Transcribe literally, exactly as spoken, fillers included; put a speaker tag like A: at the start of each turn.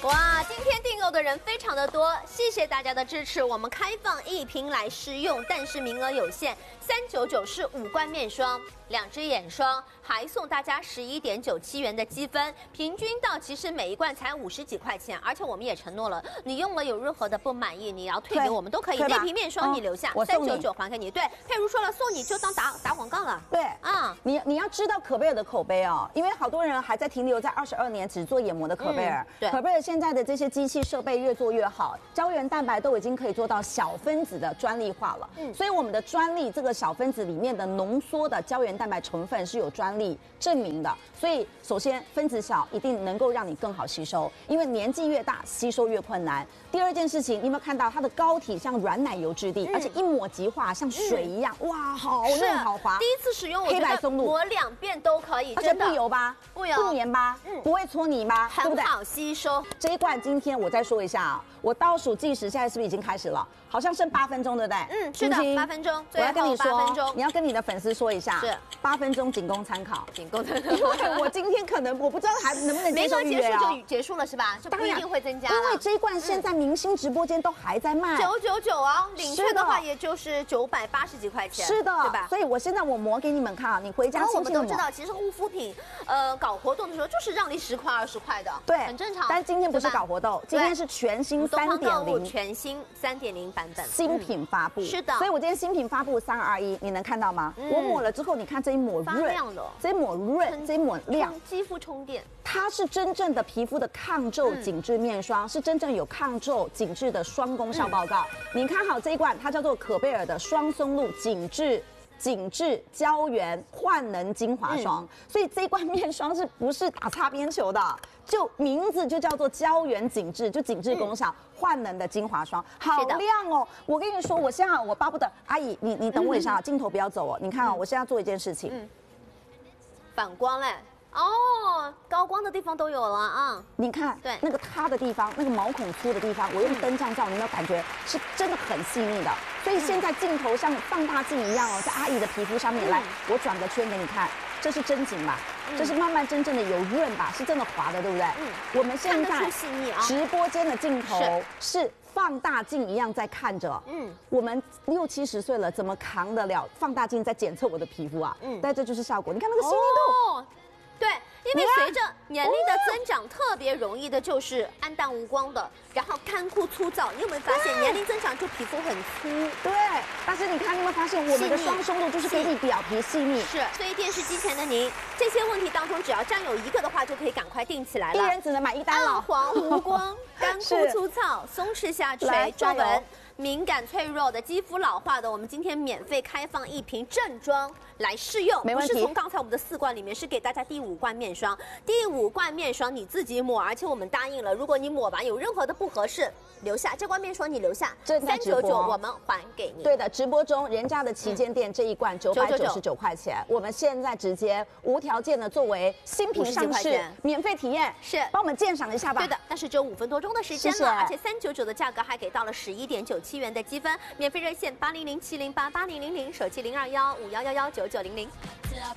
A: 哇，今天订购的人非常的多，谢谢大家的支持。我们开放一瓶来试用，但是名额有限，三九九是五罐面霜，两支眼霜，还送大家十一点九七元的积分，平均到其实每一罐才五十几块钱，而且我们也承诺了，你用了有任何的不满意，你要退给我们都可以。那瓶面霜你留下，三九九还给你。对，佩如说了，送你就当打打广告了。
B: 对
A: 啊，
B: 你你要知道可贝尔的口碑哦，因为好多人还在停留在二十二年只做眼膜的可贝尔。
A: 对，
B: 可贝尔现在的这些机器设备越做越好，胶原蛋白都已经可以做到小分子的专利化了。嗯，所以我们的专利这个小分子里面的浓缩的胶原蛋白成分是有专利证明的。所以首先分子小，一定能够让你更好吸收，因为年纪越大吸收越困难。第二件事情，你有没有看到它的膏体像软奶油质地，嗯、而且一抹即化，像水一样，嗯、哇，好嫩好滑。
A: 第一次使用，我觉得抹两遍都可以，
B: 而且不油吧，
A: 不油，
B: 不黏吧，嗯，不会搓泥吧，
A: 很好吸收。
B: 这一罐今天我再说一下啊，我倒数计时，现在是不是已经开始了？好像剩八分钟，对不对？
A: 嗯，是的，八分钟。
B: 我要跟你说，你要跟你的粉丝说一下，
A: 是
B: 八分钟仅供参考，
A: 仅供参考。
B: 因为我今天可能我不知道还能不能接受预约啊。
A: 没结束就结束了是吧？就不一定会增加了。
B: 因为这一罐现在明星直播间都还在卖，
A: 九九九哦，领券的话也就是九百八十几块钱。
B: 是的，
A: 对吧？
B: 所以我现在我磨给你们看啊，你回家
A: 我们都知道，其实护肤品呃搞活动的时候就是让你十块二十块的，
B: 对，
A: 很正常。
B: 但今天不是搞活动，今天是全新三点零，
A: 全新三点零版本
B: 新品发布。
A: 是的，
B: 所以我今天新品发布三二一，你能看到吗？我抹了之后，你看这一抹润，
A: 亮的，
B: 这一抹润，这一抹亮，
A: 肌肤充电。
B: 它是真正的皮肤的抗皱紧致面霜，是真正有抗皱紧致的双功效报告。你看好这一罐，它叫做可贝尔的双松露紧致。紧致胶原焕能精华霜，嗯、所以这一罐面霜是不是打擦边球的？就名字就叫做胶原紧致，就紧致功效，焕、嗯、能的精华霜，好亮哦！我跟你说，我现在我巴不得阿姨，你你等我一下，镜、嗯、头不要走哦。你看啊、哦，嗯、我现在做一件事情，嗯、
A: 反光嘞。哦，高光的地方都有了啊！
B: 你看，对那个塌的地方，那个毛孔粗的地方，我用灯这样照，你有没有感觉是真的很细腻的？所以现在镜头像放大镜一样哦，在阿姨的皮肤上面来，我转个圈给你看，这是真紧吧？这是慢慢真正的有润吧？是真的滑的，对不对？嗯，我们现在直播间的镜头是放大镜一样在看着。嗯，我们六七十岁了，怎么扛得了放大镜在检测我的皮肤啊？嗯，但这就是效果，你看那个细腻度。
A: 对，因为随着年龄的增长，特别容易的就是暗淡无光的，然后干枯粗糙。你有没有发现，年龄增长就皮肤很粗？
B: 对，但是你看，你有没有发现，我们的双松露就是给你表皮细腻。
A: 是，所以电视机前的您，这些问题当中，只要占有一个的话，就可以赶快定起来了。
B: 一人只能买一单了。
A: 暗黄无光、干枯粗糙、松弛下垂、皱纹。敏感脆弱的肌肤老化的，我们今天免费开放一瓶正装来试用，
B: 没问题。
A: 不是从刚才我们的四罐里面，是给大家第五罐面霜。第五罐面霜你自己抹，而且我们答应了，如果你抹完有任何的不合适，留下这罐面霜你留下，三九九我们还给你。
B: 对的，直播中人家的旗舰店这一罐九百九十九块钱，我们现在直接无条件的作为新品上市，免费体验，
A: 是
B: 帮我们鉴赏一下吧。
A: 对的，但是只有五分多钟的时间了，而且三九九的价格还给到了十一点九七元的积分，免费热线八零零七零八八零零零，手机零二幺五幺幺幺九九零零。